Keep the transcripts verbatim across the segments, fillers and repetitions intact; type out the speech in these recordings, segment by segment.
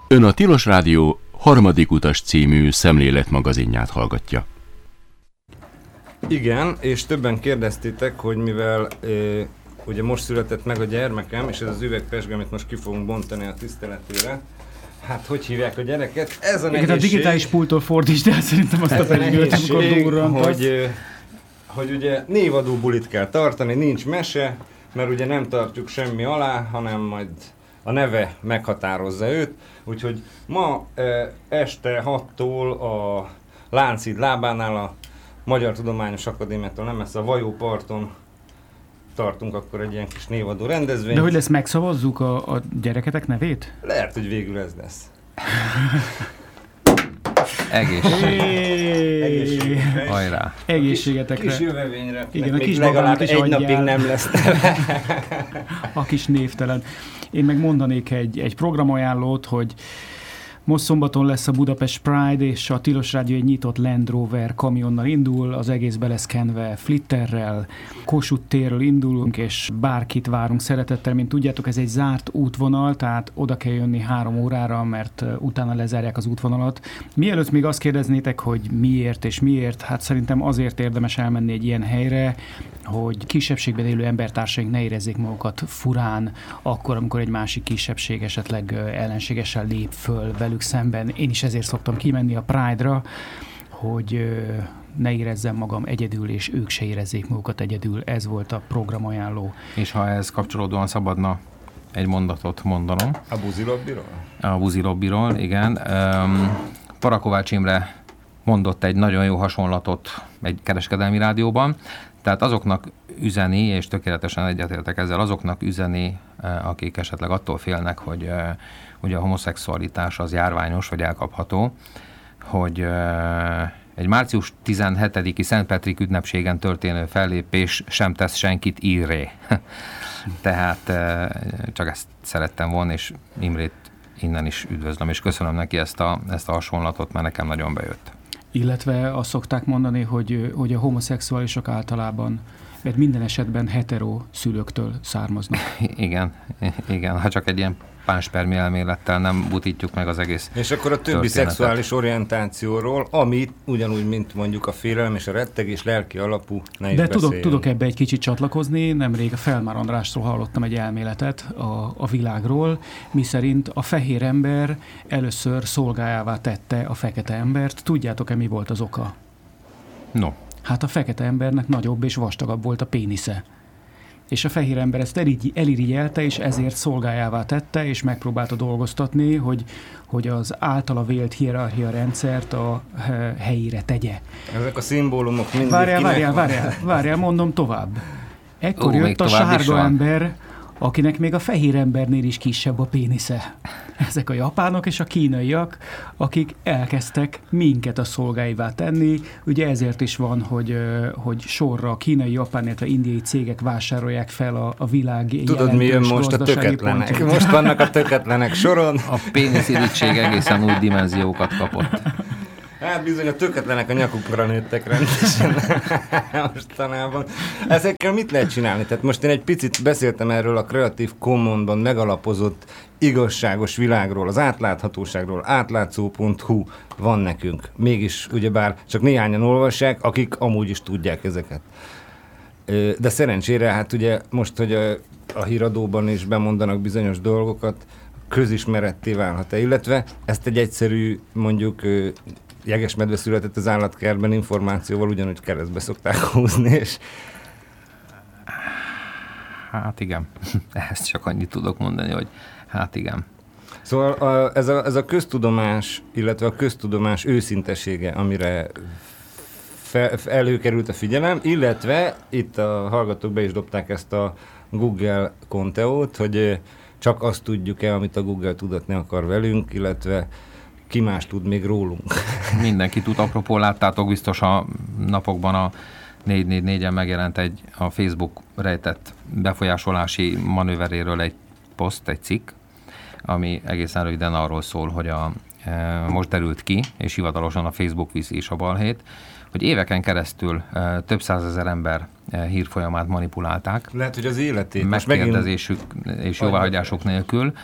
Ön a Tilos Rádió Harmadik utas című szemléletmagazinját hallgatja. Igen, és többen kérdeztétek, hogy mivel e, ugye most született meg a gyermekem, és ez az üvegpezsge, amit most ki fogunk bontani a tiszteletére, hát hogy hívják a gyereket? Ez a nehézség. A digitális pulttól fordítsd el szerintem azt a pezsgőt, amikor durrantasz. Hogy, hogy ugye névadó bulit kell tartani, nincs mese, mert ugye nem tartjuk semmi alá, hanem majd a neve meghatározza őt. Úgyhogy ma e, este hattól a Lánchíd lábánál a Magyar Tudományos Akadémiától nem messze a Vajóparton tartunk akkor egy ilyen kis névadó rendezvényt. De hogy lesz, megszavazzuk a, a gyereketek nevét? Lehet, hogy végül ez lesz. Egészség. Egészségekre. Hajrá. Egészségetekre. Kis jövevényre. Igen, a még kis legalább is egy adjál. napig nem lesz tele. A kis névtelen. Én meg mondanék egy, egy programajánlót, hogy most szombaton lesz a Budapest Pride, és a Tilos Rádió egy nyitott Land Rover kamionnal indul, az egész beleszkenve flitterrel, Kossuth térről indulunk, és bárkit várunk szeretettel. Mint tudjátok, ez egy zárt útvonal, tehát oda kell jönni három órára, mert utána lezárják az útvonalat. Mielőtt még azt kérdeznétek, hogy miért és miért, hát szerintem azért érdemes elmenni egy ilyen helyre, hogy kisebbségben élő embertársaink ne érezzék magukat furán, akkor, amikor egy másik kisebbség esetleg ellenségesen lép föl velük szemben. Én is ezért szoktam kimenni a Pride-ra, hogy ne érezzem magam egyedül, és ők se érezzék magukat egyedül. Ez volt a programajánló. És ha ehhez kapcsolódóan szabadna egy mondatot mondanom. A Buzi Lobbyról? A Buzi Lobbyról, igen. Um, Parakovács Imre mondott egy nagyon jó hasonlatot egy kereskedelmi rádióban, tehát azoknak üzeni, és tökéletesen egyetértek ezzel, azoknak üzeni, akik esetleg attól félnek, hogy ugye a homoszexualitás az járványos, vagy elkapható, hogy egy március tizenhetediki Szentpetrik ünnepségen történő fellépés sem tesz senkit írré. Tehát csak ezt szerettem volna, és Imrét innen is üdvözlöm, és köszönöm neki ezt a, ezt a hasonlatot, mert nekem nagyon bejött. Illetve azt szokták mondani, hogy, hogy a homoszexuálisok általában, mert minden esetben hetero szülőktől származnak. Igen, igen, ha csak egy ilyen pánspermi elmélettel nem butítjuk meg az egész És akkor a többi történetet. Szexuális orientációról, ami ugyanúgy, mint mondjuk a félelem és a rettegés lelki alapú, ne is De tudok, beszéljünk. tudok ebbe egy kicsit csatlakozni. Nemrég a Felmár Andrásról hallottam egy elméletet a, a világról, miszerint a fehér ember először szolgájává tette a fekete embert. Tudjátok-e, mi volt az oka? No. Hát a fekete embernek nagyobb és vastagabb volt a pénisze. És a fehér ember ezt eligy, elirigyelte, és ezért szolgájává tette, és megpróbálta dolgoztatni, hogy, hogy az általa vélt hierarchia rendszert a helyére tegye. Ezek a szimbólumok mindig Várjál, kinek várjál, van? várjál, várjál, mondom tovább. Ekkor Ó, még jött a tovább is sárga van. ember, akinek még a fehér embernél is kisebb a pénisze. Ezek a japánok és a kínaiak, akik elkezdtek minket a szolgáivá tenni. Ugye ezért is van, hogy, hogy sorra a kínai, japán, illetve indiai cégek vásárolják fel a, a világ Tudod, mi jön most a töketlenek? Pontot. Most vannak a töketlenek soron. A péniszirigység egészen új dimenziókat kapott. Hát bizony a töketlenek a nyakukra nőttek rendesen mostanában. Ezekkel mit lehet csinálni? Tehát most én egy picit beszéltem erről a Creative Commons-ban megalapozott igazságos világról, az átláthatóságról, átlátszó pont hu van nekünk. Mégis ugyebár csak néhányan olvassák, akik amúgy is tudják ezeket. De szerencsére, hát ugye most, hogy a, a híradóban is bemondanak bizonyos dolgokat, közismeretté válhat-e, illetve ezt egy egyszerű, mondjuk jegesmedve született az állatkertben információval ugyanúgy keresztbe szokták húzni, és... Hát igen, ehhez csak annyit tudok mondani, hogy hát igen. Szóval a, ez, a, ez a köztudomás, illetve a köztudomás őszintesége, amire fe, előkerült a figyelem, illetve itt a hallgatók be is dobták ezt a Google Conteót, hogy csak azt tudjuk-e, amit a Google tudatni akar velünk, illetve ki más tud még rólunk. Mindenki tud. Apropó, láttátok biztos a napokban a négy négy négyen megjelent egy a Facebook rejtett befolyásolási manőveréről egy poszt, egy cikk, ami egészen röviden arról szól, hogy a, e, most derült ki, és hivatalosan a Facebook viszi is a balhét, hogy éveken keresztül e, több százezer ember e, hírfolyamát manipulálták. Lehet, hogy az életét. Megkérdezésük és jóváhagyások nélkül,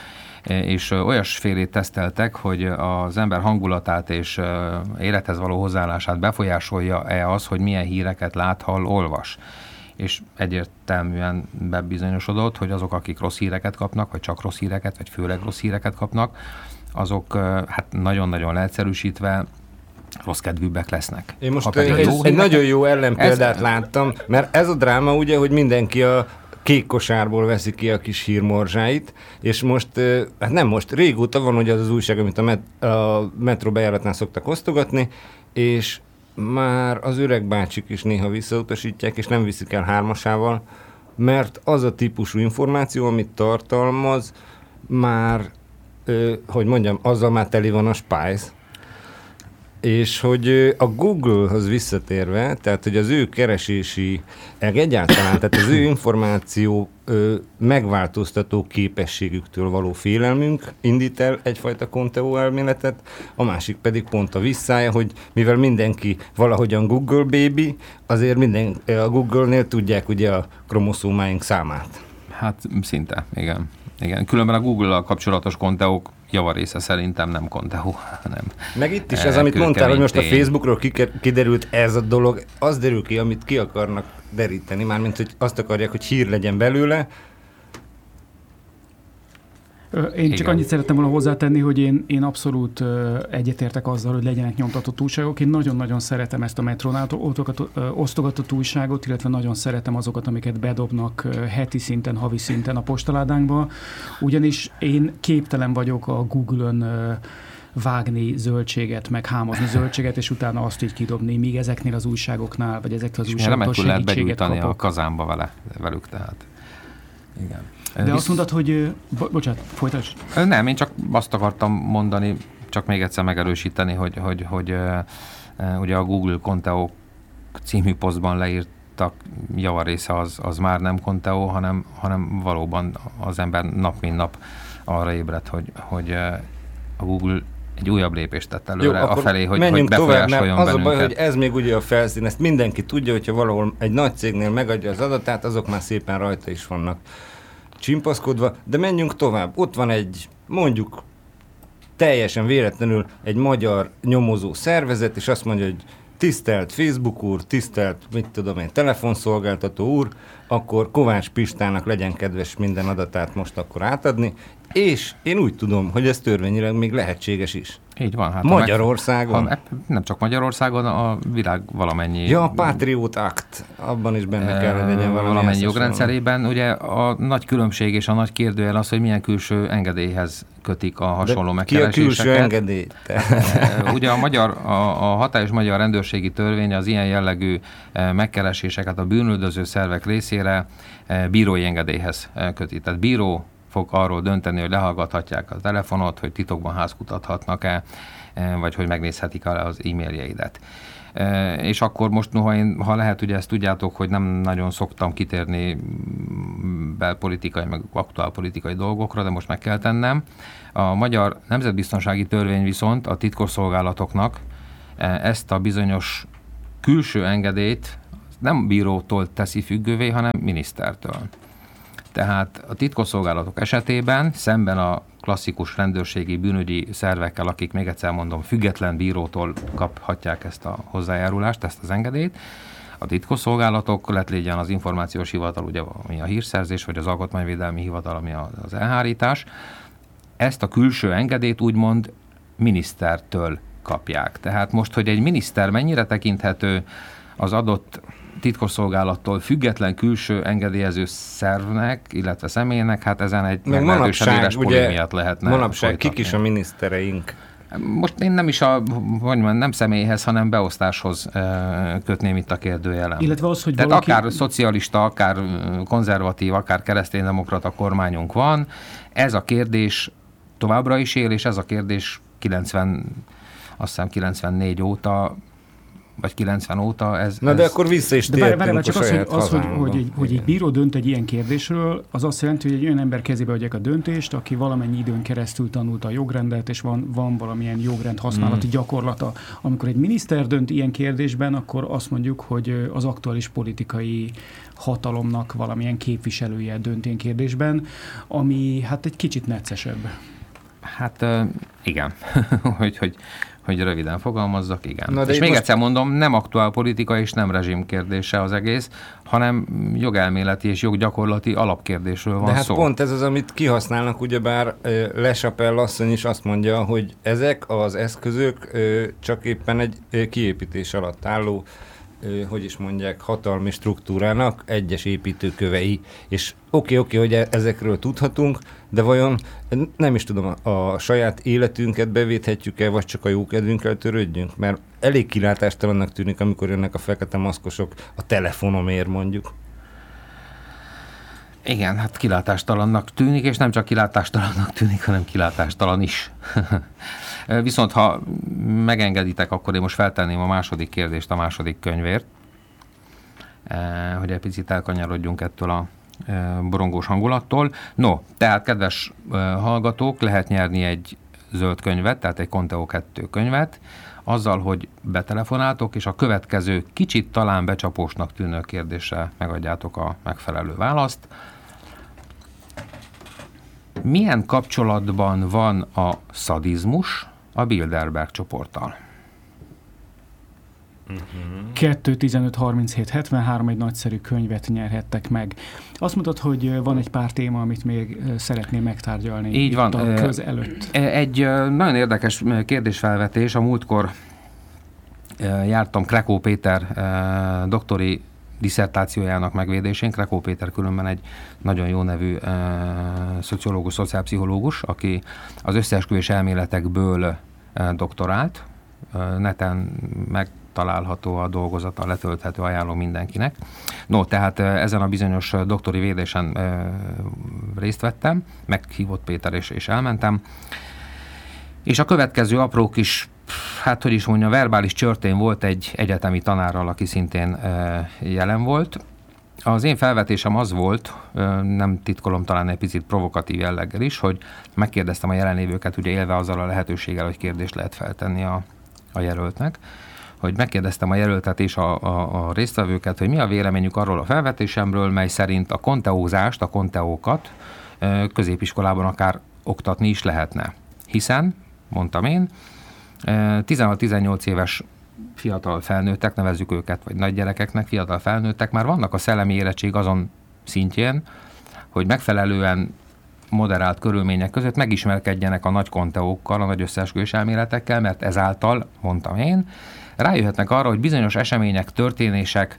és olyasfélét teszteltek, hogy az ember hangulatát és élethez való hozzáállását befolyásolja-e az, hogy milyen híreket lát, hall, olvas. És egyértelműen bebizonyosodott, hogy azok, akik rossz híreket kapnak, vagy csak rossz híreket, vagy főleg rossz híreket kapnak, azok hát nagyon-nagyon leegyszerűsítve rossz kedvűbbek lesznek. Én most egy, egy, egy nagyon jó ellenpéldát ez... láttam, mert ez a dráma ugye, hogy mindenki a kék kosárból veszi ki a kis hírmorzsáit, és most, hát nem most, régóta van ugye az az újság, amit a, met, a metró bejáratnál szoktak osztogatni, és már az öreg bácsik is néha visszautasítják, és nem viszik el hármasával, mert az a típusú információ, amit tartalmaz, már, hogy mondjam, azzal már teli van a Spice. És hogy a Google-hoz visszatérve, tehát hogy az ő keresési, egyáltalán, tehát az ő információ ö, megváltoztató képességüktől való félelmünk indít el egyfajta Conteo elméletet, a másik pedig pont a visszája, hogy mivel mindenki valahogyan Google baby, azért minden, a Google-nél tudják ugye a kromoszómáink számát. Hát szinte, igen. igen. Különben a Google-al kapcsolatos Conteók javarésze szerintem nem Conteo, hanem... Meg itt is ez, amit mondtál, hogy most a Facebookról kiderült ez a dolog, az derül ki, amit ki akarnak deríteni, mármint, hogy azt akarják, hogy hír legyen belőle. Én csak Igen. annyit szerettem volna hozzátenni, hogy én, én abszolút uh, egyetértek azzal, hogy legyenek nyomtatott újságok. Én nagyon-nagyon szeretem ezt a metrónál osztogatott újságot, illetve nagyon szeretem azokat, amiket bedobnak uh, heti szinten, havi szinten a postaládánkba, ugyanis én képtelen vagyok a Google-ön uh, vágni zöldséget, meg hámozni zöldséget, és utána azt így kidobni, míg ezeknél az újságoknál, vagy ezeknél az újságoktól segítséget kapok. Lehet a kazánba vele, velük, tehát. Igen. De Visz... azt mondtad, hogy... Bo- bocsánat, folytasd. Nem, én csak azt akartam mondani, csak még egyszer megerősíteni, hogy, hogy, hogy uh, ugye a Google Conteo című posztban leírtak javarésze az, az már nem Conteo, hanem, hanem valóban az ember nap mint nap arra ébred, hogy, hogy uh, a Google egy újabb lépést tett előre Jó, afelé, hogy, hogy befolyásoljon az bennünket. Az a baj, hogy ez még ugye a felszín, ezt mindenki tudja, hogyha valahol egy nagy cégnél megadja az adatát, azok már szépen rajta is vannak csimpaszkodva, de menjünk tovább. Ott van egy, mondjuk teljesen véletlenül egy magyar nyomozó szervezet, és azt mondja, hogy tisztelt Facebook úr, tisztelt, mit tudom én, telefonszolgáltató úr, akkor Kovács Pistának legyen kedves minden adatát most akkor átadni, és én úgy tudom, hogy ez törvényileg még lehetséges is. Így van. Hát Magyarországon. Meg, ha, nem csak Magyarországon, a világ valamennyi... Ja, a Patriot Act, abban is benne kell, hogy legyen valami. Valamennyi jogrendszerében. Ugye a nagy különbség és a nagy kérdőjel az, hogy milyen külső engedélyhez kötik a hasonló De megkereséseket. Ki a külső engedély? Ugye a, magyar, a, a hatályos magyar rendőrségi törvény az ilyen jellegű megkereséseket a bűnüldöző szervek részére bírói engedélyhez köti. Tehát bíró fog arról dönteni, hogy lehallgathatják a telefonot, hogy titokban házkutathatnak-e, vagy hogy megnézhetik az e-mailjeidet. És akkor most, noha én, ha lehet, ugye ezt tudjátok, hogy nem nagyon szoktam kitérni belpolitikai, meg aktuálpolitikai dolgokra, de most meg kell tennem. A magyar nemzetbiztonsági törvény viszont a titkosszolgálatoknak ezt a bizonyos külső engedélyt nem bírótól teszi függővé, hanem minisztertől. Tehát a titkosszolgálatok esetében szemben a klasszikus rendőrségi bűnügyi szervekkel, akik még egyszer mondom, független bírótól kaphatják ezt a hozzájárulást, ezt az engedélyt, a titkosszolgálatok, lett legyen az információs hivatal, ugye, ami a hírszerzés, vagy az alkotmányvédelmi hivatal, ami az elhárítás, ezt a külső engedélyt úgymond minisztertől kapják. Tehát most, hogy egy miniszter mennyire tekinthető az adott titkosszolgálattól független külső engedélyező szervnek, illetve személynek, hát ezen egy meglehetősen éles polémiát lehetne manapság folytatni. Kik is a minisztereink? Most én nem is a, hogy mondjam, nem személyhez, hanem beosztáshoz kötném itt a kérdőjelem. Illetve az, hogy Tehát valaki... akár szocialista, akár konzervatív, akár kereszténydemokrata kormányunk van, ez a kérdés továbbra is él, és ez a kérdés kilencven, azt hiszem kilencvennégy óta vagy kilencven óta ez... Na de ez... akkor vissza is tértünk a csak az, hogy, az, hogy, hogy, egy, hogy egy bíró dönt egy ilyen kérdésről, az azt jelenti, hogy egy olyan ember kezébe adják a döntést, aki valamennyi időn keresztül tanulta a jogrendet, és van, van valamilyen jogrend használati mm. gyakorlata. Amikor egy miniszter dönt ilyen kérdésben, akkor azt mondjuk, hogy az aktuális politikai hatalomnak valamilyen képviselője dönt ilyen kérdésben, ami hát egy kicsit neccesebb. Hát igen, hogy, hogy, hogy röviden fogalmazzak, igen. Na, és még most... egyszer mondom, nem aktuál politika és nem rezsim kérdése az egész, hanem jogelméleti és joggyakorlati alapkérdésről van De hát szó. pont ez az, amit kihasználnak, ugyebár Le Chapelle asszony is azt mondja, hogy ezek az eszközök csak éppen egy kiépítés alatt álló, hogy is mondják, hatalmi struktúrának egyes építőkövei. És oké, oké, hogy ezekről tudhatunk, de vajon nem is tudom, a saját életünket bevéthetjük-e, vagy csak a jókedvünkkel törődjünk? Mert elég kilátástalannak tűnik, amikor jönnek a fekete maszkosok a telefonomért mondjuk. Igen, hát kilátástalannak tűnik, és nem csak kilátástalannak tűnik, hanem kilátástalan is. Viszont ha megengeditek, akkor én most feltenném a második kérdést a második könyvért, hogy egy picit elkanyarodjunk ettől a borongós hangulattól. No, tehát kedves hallgatók, lehet nyerni egy zöld könyvet, tehát egy Conteo kettő könyvet, azzal, hogy betelefonáltok, és a következő kicsit talán becsapósnak tűnő kérdésre megadjátok a megfelelő választ. Milyen kapcsolatban van a szadizmus a Bilderberg csoporttal? kettő tizenöt harminchét hetvenhárom egy nagyszerű könyvet nyerhettek meg. Azt mondtad, hogy van egy pár téma, amit még szeretném megtárgyalni. Így van. A köz előtt. Egy nagyon érdekes kérdésfelvetés. A múltkor jártam Krekó Péter doktori disszertációjának megvédésén. Krekó Péter különben egy nagyon jó nevű szociológus, szociálpszichológus, aki az összeesküvés elméletekből doktorált. Neten meg található a dolgozata, letölthető, ajánlom mindenkinek. No, tehát ezen a bizonyos doktori védésen e, részt vettem, meghívott Péter és, és elmentem. És a következő apró kis, hát hogy is mondja, verbális csörtén volt egy egyetemi tanárral, aki szintén e, jelen volt. Az én felvetésem az volt, e, nem titkolom, talán egy picit provokatív jelleggel is, hogy megkérdeztem a jelenlévőket, ugye élve azzal a lehetőséggel, hogy kérdést lehet feltenni a, a jelöltnek, hogy megkérdeztem a jelöltet és a, a, a résztvevőket, hogy mi a véleményük arról a felvetésemről, mely szerint a konteózást, a konteókat középiskolában akár oktatni is lehetne. Hiszen, mondtam én, tizenhat-tizennyolc éves fiatal felnőttek, nevezzük őket, vagy nagygyerekeknek, fiatal felnőttek, már vannak a szellemi érettség azon szintjén, hogy megfelelően moderált körülmények között megismerkedjenek a nagy konteókkal, a nagy összeesküvés elméletekkel, mert ezáltal, mondtam én, rájöhetnek arra, hogy bizonyos események, történések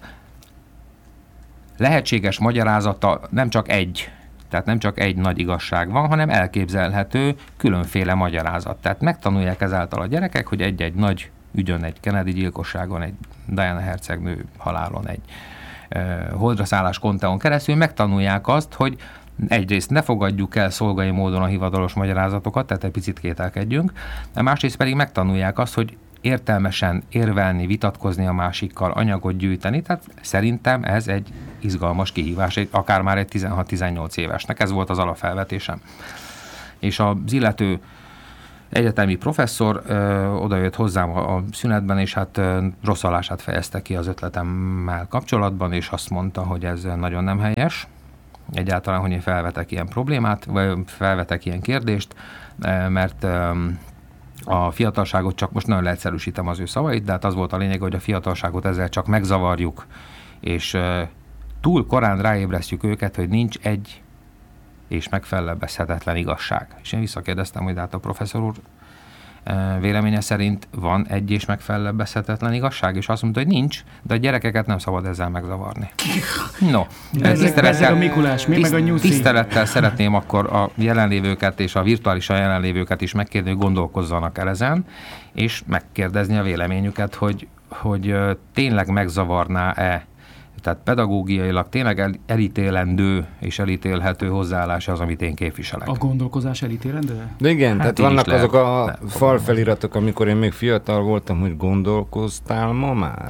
lehetséges magyarázata nem csak egy, tehát nem csak egy nagy igazság van, hanem elképzelhető különféle magyarázat. Tehát megtanulják ezáltal a gyerekek, hogy egy-egy nagy ügyön, egy Kennedy gyilkosságon, egy Diana hercegnő halálon, egy uh, holdra szállás konteón keresztül megtanulják azt, hogy egyrészt ne fogadjuk el szolgai módon a hivatalos magyarázatokat, tehát egy picit kételkedjünk, másrészt pedig megtanulják azt, hogy értelmesen érvelni, vitatkozni a másikkal, anyagot gyűjteni, tehát szerintem ez egy izgalmas kihívás, akár már egy tizenhat-tizennyolc évesnek, ez volt az alapfelvetésem. És az illető egyetemi professzor ö, odajött hozzám a, a szünetben, és hát ö, rosszallását fejezte ki az ötletemmel kapcsolatban, és azt mondta, hogy ez nagyon nem helyes, egyáltalán, hogy én felvetek ilyen problémát, vagy felvetek ilyen kérdést, mert ö, a fiatalságot csak, most nagyon leegyszerűsítem az ő szavait, de hát az volt a lényeg, hogy a fiatalságot ezzel csak megzavarjuk, és uh, túl korán ráébresztjük őket, hogy nincs egy és megfelebbezhetetlen igazság. És én visszakérdeztem, hogy hát a professzor úr uh, véleménye szerint van egy és megfelebbezhetetlen igazság, és azt mondta, hogy nincs, de a gyerekeket nem szabad ezzel megzavarni. No, ezzel a Mikulás, mi tiszt, meg a nyuszi. Tisztelettel szeretném akkor a jelenlévőket és a virtuálisan jelenlévőket is megkérni, hogy gondolkozzanak el ezen, és megkérdezni a véleményüket, hogy, hogy tényleg megzavarná-e, tehát pedagógiailag tényleg el, elítélendő és elítélhető hozzáállás az, amit én képviselek. A gondolkozás elítélendő? De igen, hát tehát vannak azok a lehet, falfeliratok, amikor én még fiatal voltam, hogy gondolkoztál ma már?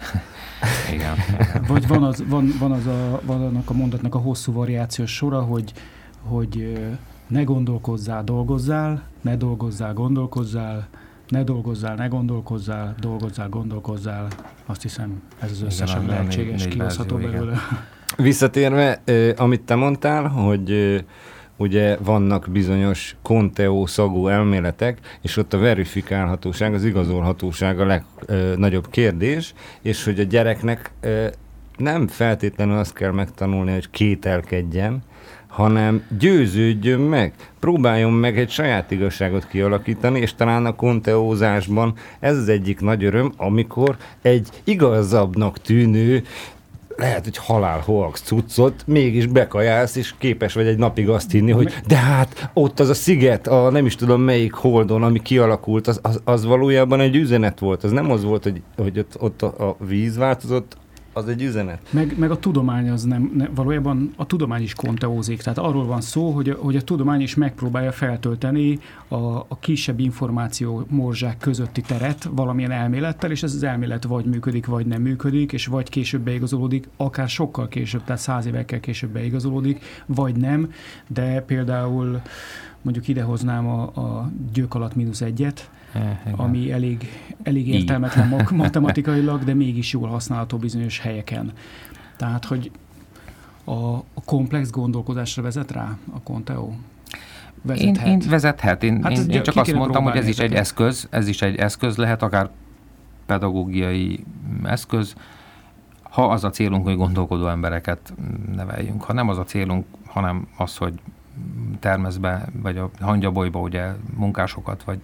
Igen. Vagy van, az, van, van, az a, van annak a mondatnak a hosszú variációs sora, hogy, hogy ne gondolkozzál, dolgozzál, ne dolgozzál, gondolkozzál, ne dolgozzál, ne gondolkozzál, dolgozzál, gondolkozzál. Azt hiszem, ez az összesen igen, lehetséges, kihozható belőle. Visszatérve, eh, amit te mondtál, hogy eh, ugye vannak bizonyos konteó szagú elméletek, és ott a verifikálhatóság, az igazolhatóság a legnagyobb kérdés, és hogy a gyereknek ö, nem feltétlenül azt kell megtanulni, hogy kételkedjen, hanem győződjön meg, próbáljon meg egy saját igazságot kialakítani, és talán a konteózásban ez az egyik nagy öröm, amikor egy igazabbnak tűnő, lehet, hogy halálhoax cuccot mégis bekajálsz, és képes vagy egy napig azt hinni, hogy de hát ott az a sziget, a nem is tudom melyik holdon, ami kialakult, az, az, az valójában egy üzenet volt. Az nem az volt, hogy, hogy ott, ott a, a víz változott, az egy üzenet. Meg, meg a tudomány az nem, ne, valójában a tudomány is konteózik. Tehát arról van szó, hogy a, hogy a tudomány is megpróbálja feltölteni a, a kisebb információ morzsák közötti teret valamilyen elmélettel, és ez az elmélet vagy működik, vagy nem működik, és vagy később beigazolódik, akár sokkal később, tehát száz évekkel később beigazolódik, vagy nem, de például mondjuk idehoznám a, a gyök alatt mínusz egyet, Igen. ami elég, elég értelmetlen matematikailag, de mégis jól használható bizonyos helyeken. Tehát, hogy a, a komplex gondolkodásra vezet rá a Conteo? Vezethet. Én, én vezethet. Én, hát én, én csak azt mondtam, hogy ez is egy ezeket. eszköz, ez is egy eszköz lehet, akár pedagógiai eszköz, ha az a célunk, hogy gondolkodó embereket neveljünk. Ha nem az a célunk, hanem az, hogy termeszbe, vagy a hangyabolyba ugye munkásokat, vagy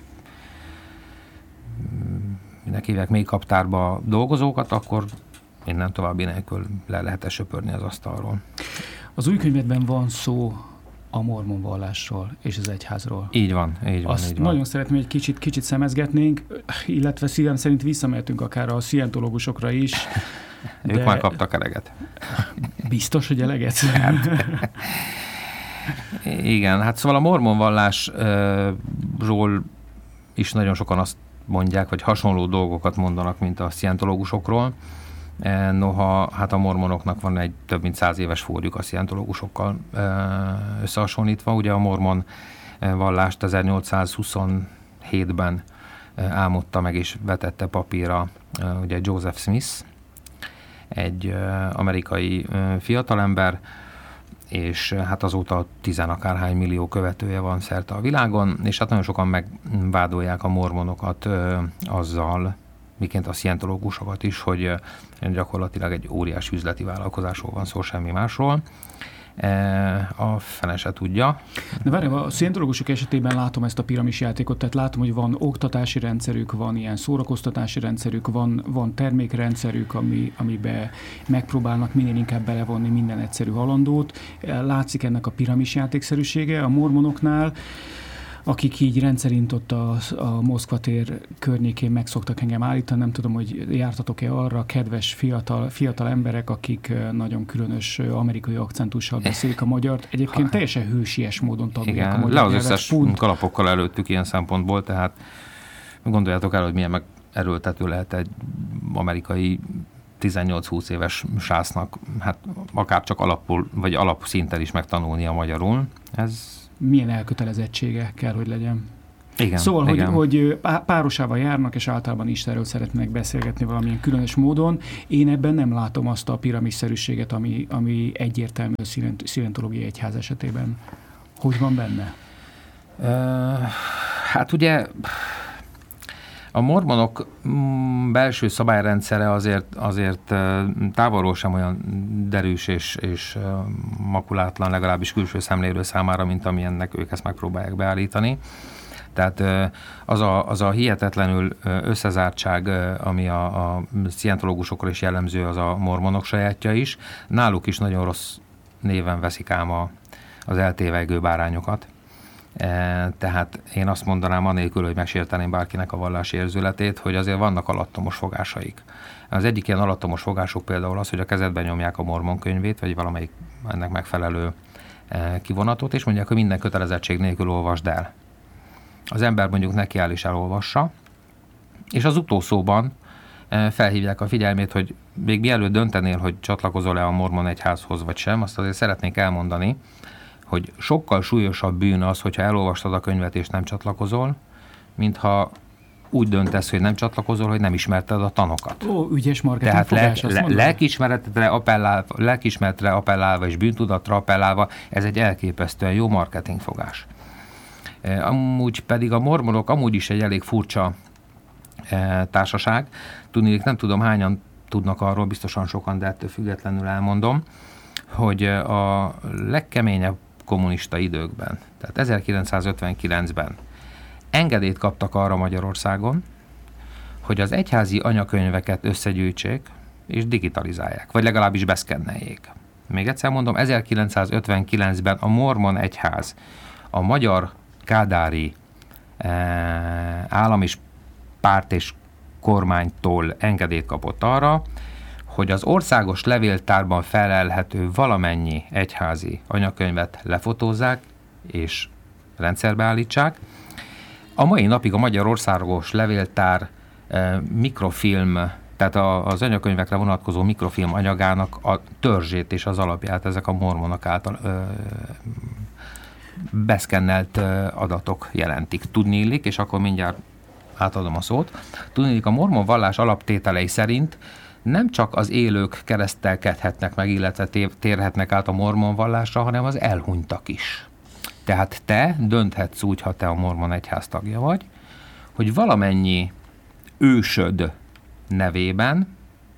minek hívják még kaptárba dolgozókat, akkor innen további nélkül le lehet söpörni az asztalról. Az új könyvedben van szó a mormon vallásról és az egyházról. Így van, így van. Azt így van. nagyon szeretném, hogy egy kicsit, kicsit szemezgetnénk, illetve szívem szerint visszamehetünk akár a szientológusokra is. Ők de... már kaptak eleget. Biztos, hogy eleget? Igen, hát szóval a mormon vallásról is nagyon sokan azt mondják, vagy hasonló dolgokat mondanak, mint a szientológusokról. Noha hát a mormonoknak van egy több mint száz éves fórjuk a szientológusokkal összehasonlítva. Ugye a mormon vallást ezernyolcszázhuszonhétben álmodta meg és vetette papírra ugye Joseph Smith, egy amerikai fiatalember, és hát azóta tizenakárhány millió követője van szerte a világon, és hát nagyon sokan megvádolják a mormonokat ö, azzal, miként a szientológusokat is, hogy ö, gyakorlatilag egy óriási üzleti vállalkozásról van szó, semmi másról. E, a fene se tudja. De várj, a szientológusok esetében látom ezt a piramis játékot, tehát látom, hogy van oktatási rendszerük, van ilyen szórakoztatási rendszerük, van, van termékrendszerük, ami, amiben megpróbálnak minél inkább belevonni minden egyszerű halandót. Látszik ennek a piramis játékszerűsége a mormonoknál, akik így rendszerint ott a, a Moszkva tér környékén meg szoktak engem állítani. Nem tudom, hogy jártatok-e arra, kedves fiatal, fiatal emberek, akik nagyon különös amerikai akcentussal beszélik a magyart. Egyébként teljesen hősies módon tanulják a magyar le az összes pont. Kalapokkal előttük ilyen szempontból, tehát gondoljátok el, hogy milyen meg erőltető lehet egy amerikai tizennyolc-húsz éves sásznak, hát akár csak alapul, vagy alapszinten is megtanulni a magyarul. Ez milyen elkötelezettsége kell, hogy legyen. Igen, szóval, igen. Hogy, hogy párosával járnak, és általában Istenről szeretnének beszélgetni valamilyen különös módon. Én ebben nem látom azt a piramisszerűséget, ami, ami egyértelmű a szientológiai egyház esetében. Hogy van benne? Uh, hát ugye a mormonok belső szabályrendszere azért, azért távolról sem olyan derűs és, és makulátlan, legalábbis külső szemlélő számára, mint amilyennek ők ezt megpróbálják beállítani. Tehát az a, az a hihetetlenül összezártság, ami a, a szientológusokra is jellemző, az a mormonok sajátja is. Náluk is nagyon rossz néven veszik ám a, az eltévegő bárányokat. Tehát én azt mondanám anélkül, hogy megsérteném bárkinek a vallási érzületét, hogy azért vannak alattomos fogásaik. Az egyik ilyen alattomos fogásuk például az, hogy a kezedben nyomják a mormon könyvét, vagy valamelyik ennek megfelelő kivonatot, és mondják, hogy minden kötelezettség nélkül olvasd el. Az ember mondjuk nekiáll és elolvassa, és az utószóban felhívják a figyelmét, hogy még mielőtt döntenél, hogy csatlakozol-e a mormon egyházhoz vagy sem, azt azért szeretnék elmondani, hogy sokkal súlyosabb bűn az, hogyha elolvastad a könyvet és nem csatlakozol, mintha úgy döntesz, hogy nem csatlakozol, hogy nem ismerted a tanokat. Ó, ügyes marketing Tehát fogás, le, azt le, lelkiismeretre appellálva, lelkiismeretre appellálva és bűntudatra appellálva, ez egy elképesztően jó marketing fogás. Amúgy pedig a mormonok amúgy is egy elég furcsa társaság. Tudnék, nem tudom hányan tudnak arról, biztosan sokan, de ettől függetlenül elmondom, hogy a legkeményebb kommunista időkben, tehát ezerkilencszázötvenkilencben engedélyt kaptak arra Magyarországon, hogy az egyházi anyakönyveket összegyűjtsék és digitalizálják, vagy legalábbis beszkenneljék. Még egyszer mondom, ezerkilencszázötvenkilencben a mormon egyház a magyar kádári eh, állam és párt és kormánytól engedélyt kapott arra, hogy az országos levéltárban felelhető valamennyi egyházi anyakönyvet lefotózzák és rendszerbe állítsák. A mai napig a magyar országos levéltár eh, mikrofilm, tehát a, az anyakönyvekre vonatkozó mikrofilm anyagának a törzsét és az alapját ezek a mormonok által ö, beszkennelt ö, adatok jelentik. Tudniillik, és akkor mindjárt átadom a szót. Tudniillik, a mormon vallás alaptételei szerint nem csak az élők keresztelkedhetnek meg, illetve térhetnek át a mormon vallásra, hanem az elhunytak is. Tehát te dönthetsz úgy, ha te a mormon egyház tagja vagy, hogy valamennyi ősöd nevében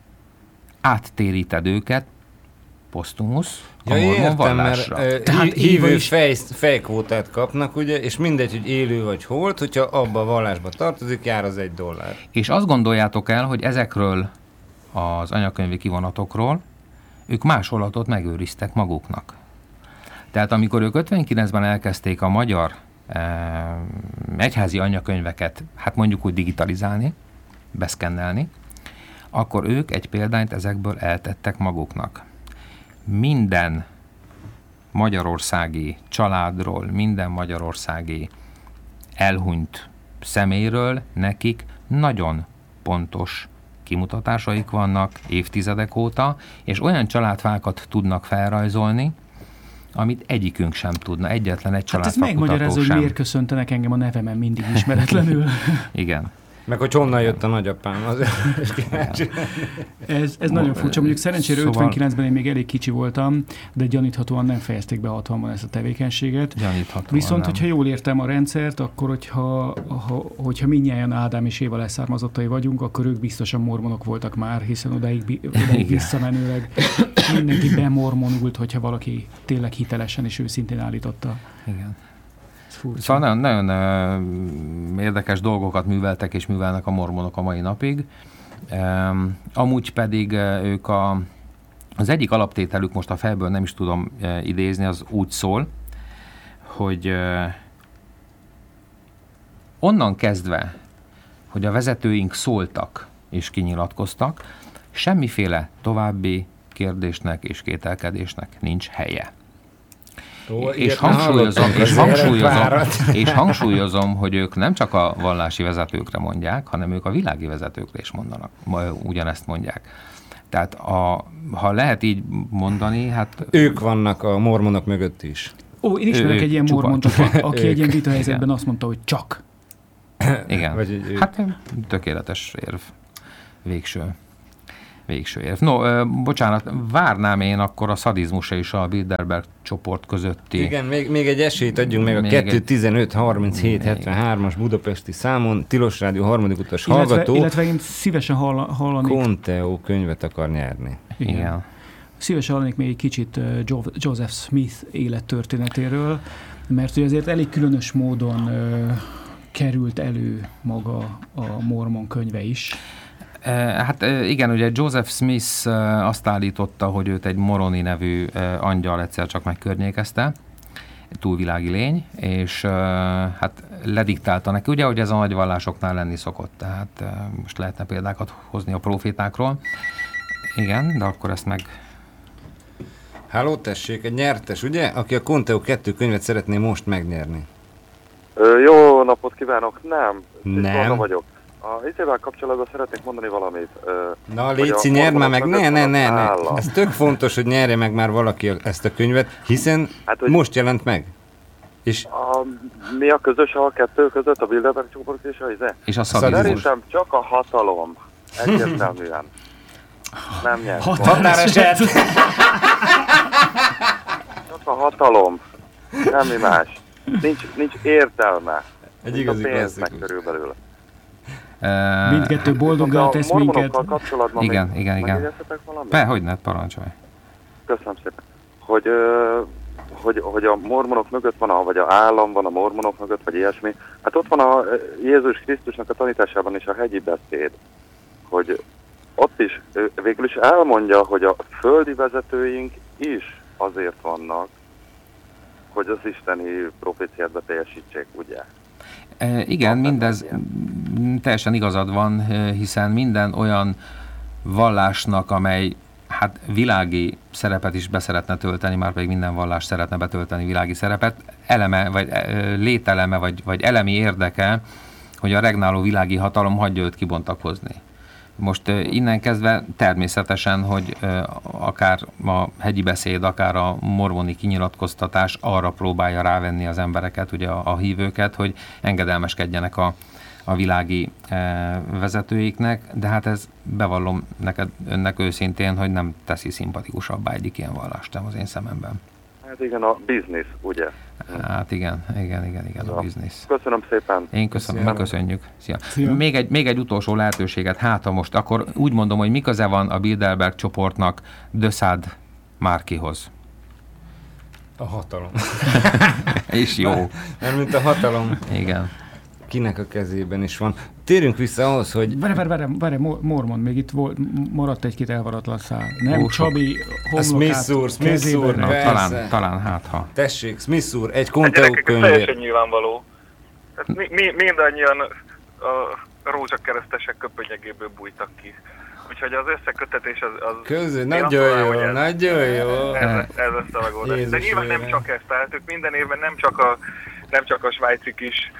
áttéríted őket posztumusz a ja, mormon értem, vallásra. Mert, uh, Tehát hívő is... fej, fejkvótát kapnak, ugye, és mindegy, hogy élő vagy holt, hogyha abba a vallásba tartozik, jár az egy dollár. És azt gondoljátok el, hogy ezekről az anyakönyvi kivonatokról ők másolatot megőriztek maguknak. Tehát amikor ők ötvenkilencben elkezdték a magyar eh, egyházi anyakönyveket, hát mondjuk úgy digitalizálni, beszkennelni, akkor ők egy példányt ezekből eltettek maguknak. Minden magyarországi családról, minden magyarországi elhunyt személyről nekik nagyon pontos kimutatásaik vannak évtizedek óta, és olyan családfákat tudnak felrajzolni, amit egyikünk sem tudna, egyetlen egy családfakutató sem. Hát ez megmagyarázza, hogy miért köszöntenek engem a nevemen mindig ismeretlenül. Igen. Meg hogy honnan jött a nagyapám, azért Ez, ez nagyon furcsa. Mondjuk szerencsére szóval... ötvenkilencben én még elég kicsi voltam, de gyaníthatóan nem fejezték be hatvanban ezt a tevékenységet. Viszont, nem. hogyha jól értem a rendszert, akkor hogyha, ha, hogyha mindnyájan Ádám és Éva leszármazottai vagyunk, akkor ők biztosan mormonok voltak már, hiszen odáig, odáig visszamenőleg mindenki bemormonult, hogyha valaki tényleg hitelesen és őszintén állította. Igen. Szóval nagyon, nagyon uh, érdekes dolgokat műveltek és művelnek a mormonok a mai napig. Um, amúgy pedig uh, ők a, az egyik alaptételük, most a fejből nem is tudom uh, idézni, az úgy szól, hogy uh, onnan kezdve, hogy a vezetőink szóltak és kinyilatkoztak, semmiféle további kérdésnek és kételkedésnek nincs helye. Ó, és, hangsúlyozom, és, hangsúlyozom, és hangsúlyozom, hogy ők nem csak a vallási vezetőkre mondják, hanem ők a világi vezetőkre is mondanak, ugyanezt mondják. Tehát a, ha lehet így mondani, hát... Ők vannak a mormonok mögött is. Ó, én ismerek ő, egy ilyen csupa, mormont, csupa. aki egy ilyen vitahelyzetben azt mondta, hogy csak. Igen, Vagy hát tökéletes érv. Végső. Végső érv. No, ö, bocsánat, várnám én akkor a szadizmusra is a Bilderberg csoport közötti. Igen, még, még egy esélyt adjunk meg a kettő tizenöt harminchét hetvenhármas budapesti számon, Tilos Rádió harmadik utas illetve, hallgató. Illetve én szívesen hall, hallanék. Conteo könyvet akar nyerni. Igen. Igen. Szívesen hallanék még egy kicsit Joseph Smith élettörténetéről, mert ugye azért elég különös módon ö, került elő maga a mormon könyve is. Hát igen, ugye Joseph Smith azt állította, hogy őt egy Moroni nevű angyal egyszer csak megkörnyékezte, túlvilági lény, és hát lediktálta neki, ugye, hogy ez a nagy vallásoknál lenni szokott, tehát most lehetne példákat hozni a profétákról. Igen, de akkor ezt meg... Halló, tessék, egy nyertes, ugye? Aki a Conteo kettő könyvet szeretné most megnyerni. Ö, jó napot kívánok, nem. Nem. vagyok. A izével kapcsolatban szeretnék mondani valamit. Na, Léci, nyerd már meg, ne, ne, ne, ne. Ez tök fontos, hogy nyerje meg már valaki ezt a könyvet, hiszen hát, hogy... most jelent meg. És A, mi a közös a kettő között, a Bilderberg csoport és a izé? És a szadizmus. Szerintem csak a hatalom. Egyértelműen. Nem nyert. határeset! Csak a hatalom. Semmi más. Nincs, nincs értelme. Egy Nincs igazi a pénznek klasszikus. körülbelül. Uh, Mindkettő boldoggá A tesz minket. mormonokkal kapcsolatban Igen, még igen, igen. megjegyezhetek valamit? Be, hogy ne, parancsolj. Köszönöm szépen. Hogy, ö, hogy, hogy a mormonok mögött van, a, vagy a állam van a mormonok mögött, vagy ilyesmi. Hát ott van a Jézus Krisztusnak a tanításában is a hegyi beszéd, hogy ott is végül is elmondja, hogy a földi vezetőink is azért vannak, hogy az isteni proféciát beteljesítsék, ugye? E, igen, mindez teljesen igazad van, hiszen minden olyan vallásnak, amely hát világi szerepet is beszeretne tölteni, már pedig minden vallás szeretne betölteni világi szerepet, eleme, vagy lételeme, vagy, vagy elemi érdeke, hogy a regnáló világi hatalom hagyja őt kibontakozni. Most innen kezdve természetesen, hogy akár a hegyi beszéd, akár a mormoni kinyilatkoztatás arra próbálja rávenni az embereket, ugye a, a hívőket, hogy engedelmeskedjenek a, a világi e, vezetőiknek, de hát ez bevallom neked, önnek őszintén, hogy nem teszi szimpatikusabbá egyik ilyen vallást az én szememben. Hát igen, a biznisz, ugye? Hát igen, igen, igen, igen, a Ja. biznisz. Köszönöm szépen. Én köszönöm, Szia. köszönjük. Szia. Szia. Még egy, még egy utolsó lehetőséget, hát ha most, akkor úgy mondom, hogy mi köze van a Bilderberg csoportnak Döszád Márkihoz. A hatalom. És jó. Mert mint a hatalom Igen. kinek a kezében is van. Térjünk vissza ahhoz, hogy Várj, várj, várj, várj, Mormon, még itt volt, maradt egy-két elvaratlan szál. Nem, Ó, sok. Csabi A Smith homlokát úr, Smith kezében úr, Na, ne- Persze. talán, talán hát ha. tessék, Smith úr, egy Hát Conteo gyerekek, ez teljesen könyvér. nyilvánvaló. Tehát mi, mi, mindannyian a rózsakeresztesek köpönyegéből bújtak ki. Úgyhogy az összekötetés az... az Közül, én nagyon azt mondanám, jó, hogy ez- nagyon jó. Ez, ez lesz a megoldás. Jézus De nyilván nem Isten. csak ez, tehát ők minden évben nem csak a, nem csak a svájci kis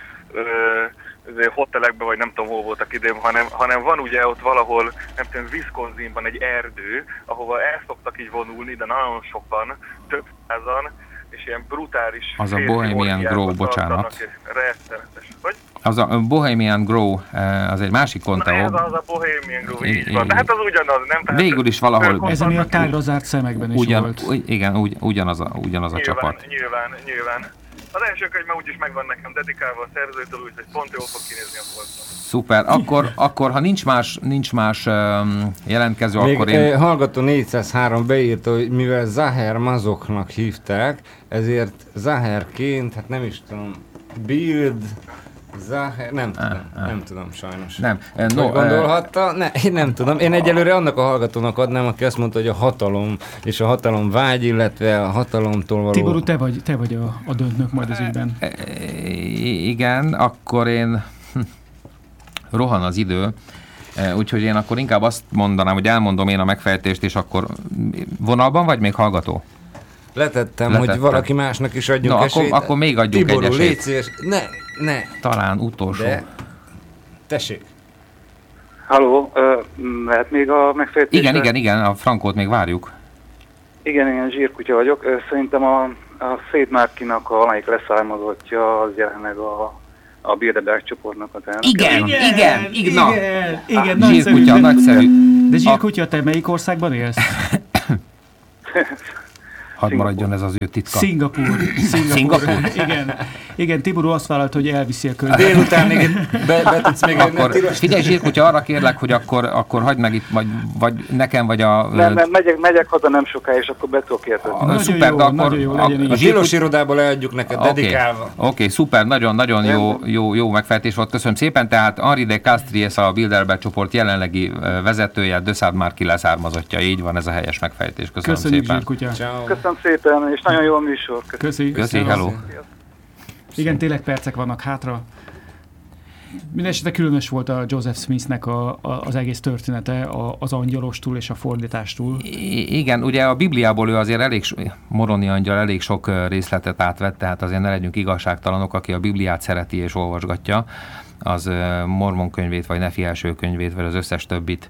ö, hotelekben, vagy nem tudom hol voltak idén, hanem, hanem van ugye ott valahol, nem tudom, Wisconsinban egy erdő, ahova el szoktak így vonulni, de nagyon sokan, több százan, és ilyen brutális Az a férfi Bohemian orgiákat Grove, bocsánat. tartanak, és rettenetes. Hogy? Az a Bohemian Grow, az egy másik Na ez Conteo. az a Bohemian Grove, I- így van. De hát az ugyanaz, nem? Tehát Végül is valahol- ők ott Ez ami a vannak, tágra zárt szemekben is Ugyan, volt. ugy- igen, ugy, ugyanaz a, ugyanaz a Nyilván, csapat. nyilván, nyilván. Az első könyv már úgyis megvan nekem dedikálva a szerzőtől, úgyhogy pont jól fog kinézni a polcon. Szuper. Akkor, akkor ha nincs más, nincs más um, jelentkező, Még akkor én... eh, hallgató négyszázhárom beírta, hogy mivel Zaher Mazoknak hívták, ezért Zaherként, hát nem is tudom, Bild, Zaher, nem tudom, Ah, ah. nem tudom sajnos. Nem. eh, No, No, eh, gondolhatta? Ne, én nem tudom. Én egyelőre annak a hallgatónak adnám, aki azt mondta, hogy a hatalom és a hatalom vágy, illetve a hatalomtól való... Tiború, te vagy, te vagy a, a döntnök majd az ügyben. eh, igen, akkor én... Hm, rohan az idő, eh, úgyhogy én akkor inkább azt mondanám, hogy elmondom én a megfejtést, és akkor vonalban vagy még hallgató? Letettem, Letettem. hogy valaki másnak is adjunk Na, esélyt. akkor, akkor még adjunk Tiború, egy légy esélyt. szíves. Ne, ne, Talán utolsó. de... Tessék. Halló, ö, lehet még a megfejtésre? Igen, igen, igen, a Frankót még várjuk. Igen, én zsírkutya vagyok. Ö, Szerintem a, a Széd Márkinak, a valamelyik leszármazottja, az jelenleg a, a Bilderberg csoportnak az elnök. Igen, igen, igen, na. igen, igen, Ah, zsírkutya, nagyszerű. nagyszerű. De zsírkutya, te melyik országban élsz? Hadd maradjon ez az ő titka. Szingapúr. Szingapúr. Szingapúr? Igen. Igen, Tiború azt vállalta, hogy elviszi a könyvet. Délután még be, be tudsz még Akkor tilos- figyelj, zsírkutya, arra kérlek, hogy akkor, akkor hagyd meg itt, vagy, vagy nekem, vagy a... Nem, nem, megyek, megyek haza nem sokáig, és akkor be tudok érteni. a Nagyon szuper, jó, de akkor nagyon jó, legyen így. A a tilos irodába leadjuk neked, dedikálva. Oké, okay, szuper, nagyon-nagyon jó, jó, jó megfejtés volt, köszönöm szépen. Tehát Henri de Castries, a Bilderberg csoport jelenlegi ö, vezetője, Döszád Márki leszármazottja, így van, ez a helyes megfejtés. Köszönöm Köszönjük, szépen. zsírkutya. Ciao. Köszönöm szépen, és nagyon jó a műsor. Köszönöm. Köszi. Köszi, hello. Igen, tényleg percek vannak hátra. Mindenesetre különös volt a Joseph Smithnek a, a, az egész története, a, az angyalostól és a fordítástól. I- igen, ugye a Bibliából ő azért elég, so- Moroni angyal elég sok ö, részletet átvett, tehát azért ne legyünk igazságtalanok, aki a Bibliát szereti és olvasgatja, az ö, Mormon könyvét, vagy Nefi első könyvét, vagy az összes többit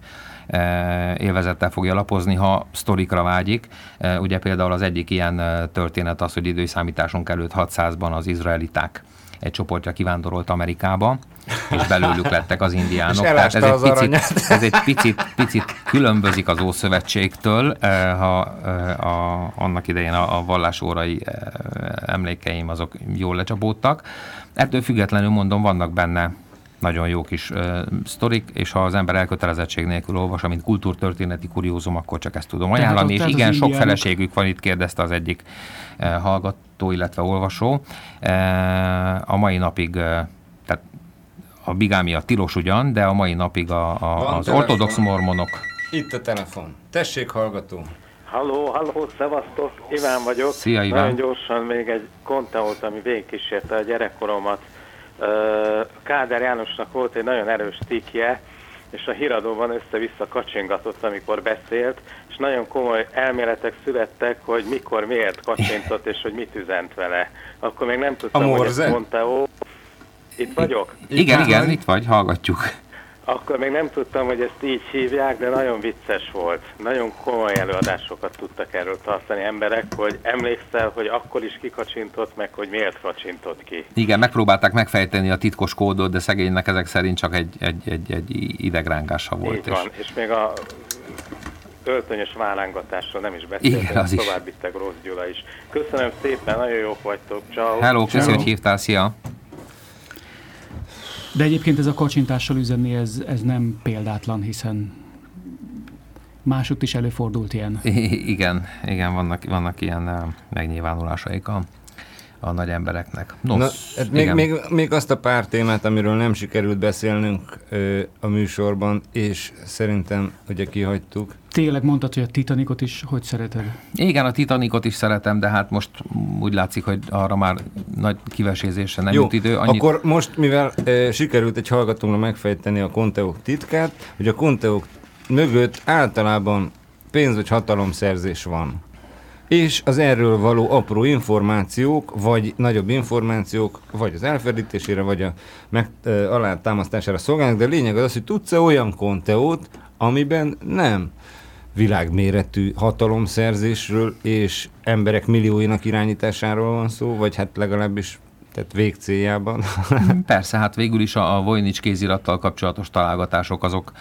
élvezettel fogja lapozni, ha sztorikra vágyik. Ugye például az egyik ilyen történet az, hogy időszámításunk előtt hatszázban az izraeliták egy csoportja kivándorolt Amerikába, és belőlük lettek az indiánok. Tehát ez, egy picit, ez egy picit, picit különbözik az Ószövetségtől, ha a, annak idején a, a vallásórai emlékeim azok jól lecsapódtak. Ettől függetlenül mondom, vannak benne nagyon jó kis uh, sztorik, és ha az ember elkötelezettség nélkül olvas, mint kultúrtörténeti kuriózum, akkor csak ezt tudom ajánlani. És igen, sok feleségük van, itt kérdezte az egyik uh, hallgató, illetve olvasó. Uh, a mai napig, uh, tehát a bigámia tilos ugyan, de a mai napig a, a, az telefon. Ortodox mormonok. Itt a telefon. Tessék, hallgató. Halló, halló, szevasztok, Iván vagyok. Szia, Iván. Nagyon gyorsan még egy konteót, ami végigkísérte a gyerekkoromat. Kádár Jánosnak volt egy nagyon erős tikje, és a híradóban össze-vissza kacsingatott, amikor beszélt, és nagyon komoly elméletek születtek, hogy mikor, miért kacsintott, és hogy mit üzent vele. Akkor még nem tudtam, hogy ezt mondta, ó, itt vagyok? Igen, igen, vagy? Itt vagy, hallgatjuk. Akkor még nem tudtam, hogy ezt így hívják, de nagyon vicces volt. Nagyon komoly előadásokat tudtak erről tartani emberek, hogy emlékszel, hogy akkor is kikacsintott, meg hogy miért kacsintott ki. Igen, megpróbálták megfejteni a titkos kódot, de szegénynek ezek szerint csak egy, egy, egy, egy idegrángása volt. Így van, és, és még a öltönyös válángatásról nem is beszéltem, tovább vittek Rossz Gyula is. Köszönöm szépen, nagyon jók vagytok, ciao. Hello, köszönöm, hogy hívtál, szia! De egyébként ez a kacsintással üzenni, ez, ez nem példátlan, hiszen másutt is előfordult ilyen. I- igen, igen, vannak, vannak ilyen uh, megnyilvánulásaik a, a nagy embereknek. Nos, Na, még, még, még azt a pár témát, amiről nem sikerült beszélnünk ö, a műsorban, és szerintem ugye kihagytuk. Tényleg mondtad, hogy a Titanicot is hogy szereted? Igen, a Titanicot is szeretem, de hát most úgy látszik, hogy arra már nagy kivesézésre nem Jó, jut idő. Annyit... akkor most, mivel e, sikerült egy hallgatónak megfejteni a konteók titkát, hogy a konteók mögött általában pénz- vagy hatalomszerzés van. És az erről való apró információk, vagy nagyobb információk, vagy az elferdítésére, vagy a meg, e, alátámasztására szolgálnak, de a lényeg az, hogy tudsz-e olyan konteót, amiben nem világméretű hatalomszerzésről és emberek millióinak irányításáról van szó, vagy hát legalábbis tehát végcéljában. Persze, hát végül is a, a Voynich kézirattal kapcsolatos találgatások azok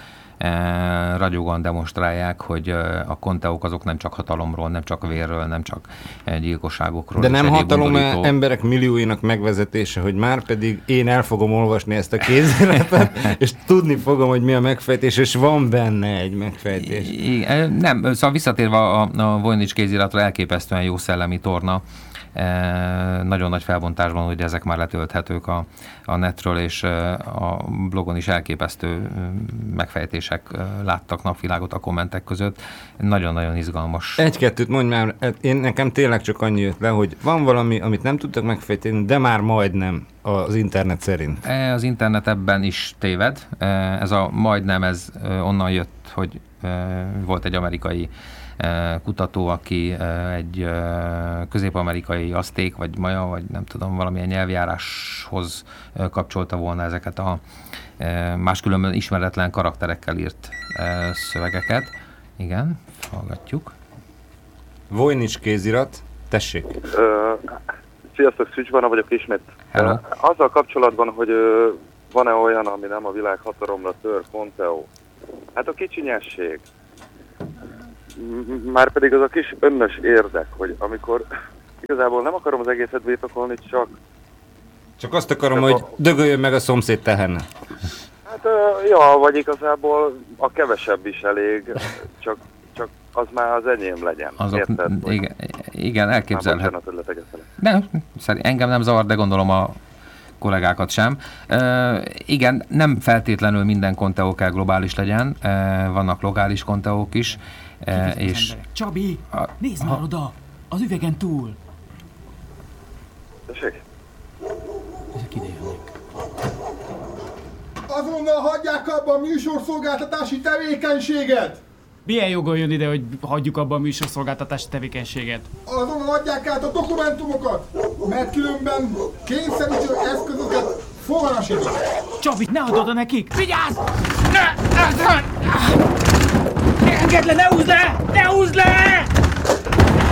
e, ragyogóan demonstrálják, hogy e, a konteók azok nem csak hatalomról, nem csak vérről, nem csak e, gyilkosságokról. De nem hatalom undorító... emberek millióinak megvezetése, hogy már pedig én el fogom olvasni ezt a kéziratot, és tudni fogom, hogy mi a megfejtés, és van benne egy megfejtés. I, nem, szóval visszatérve a, a Voynich kéziratra, elképesztően jó szellemi torna. E, nagyon nagy felbontásban, hogy ezek már letölthetők a, a netről, és a blogon is elképesztő megfejtések láttak napvilágot a kommentek között. Nagyon-nagyon izgalmas. Egy-kettőt mondj már, én nekem tényleg csak annyi jött le, hogy van valami, amit nem tudtak megfejteni, de már majdnem az internet szerint. E, az internet ebben is téved. E, ez a majdnem, ez onnan jött, hogy e, volt egy amerikai kutató, aki egy közép-amerikai azték, vagy maja, vagy nem tudom, valamilyen nyelvjáráshoz kapcsolta volna ezeket a máskülönben ismeretlen karakterekkel írt szövegeket. Igen, hallgatjuk. Voynich kézirat, tessék. Uh, sziasztok, Szűcs Barna vagyok ismét. Hello. Uh, azzal kapcsolatban, hogy uh, van-e olyan, ami nem a világ hatalomra tör, konteó. Hát a kicsinyesség. Márpedig az a kis önös érdek, hogy amikor igazából nem akarom az egészet birtokolni, csak... Csak azt akarom, csak hogy a... dögöljön meg a szomszéd tehenne. Hát, ja, vagy igazából a kevesebb is elég, csak, csak az már az enyém legyen. Azok, érted? Igen, igen, elképzelhet. De engem nem zavar, de gondolom a kollégákat sem. Uh, igen, nem feltétlenül minden konteó kell globális legyen, uh, vannak lokális konteók is. Uh, és Csabi, a, nézd már oda, az üvegen túl. Tessék? Ezek ide jönnek. Azonnal hagyják abba a műsorszolgáltatási tevékenységet! Milyen jogon jön ide, hogy hagyjuk abba a műsorszolgáltatási tevékenységet? Azonnal adják át a dokumentumokat, mert különben kényszerítő eszközöket foganasítok. Csabi, ne add oda nekik! Vigyázz! Ne! Engedd le, ne húzd le! Ne húzd le!